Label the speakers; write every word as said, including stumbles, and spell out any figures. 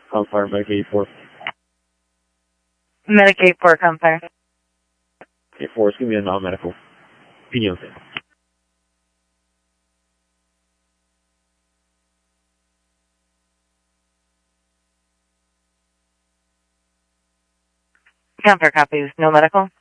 Speaker 1: Comfire, Medicaid four.
Speaker 2: Medicaid four, Comfire.
Speaker 1: Okay, four, it's going to be a non-medical. Peniel thing.
Speaker 2: Comfire copies, no medical.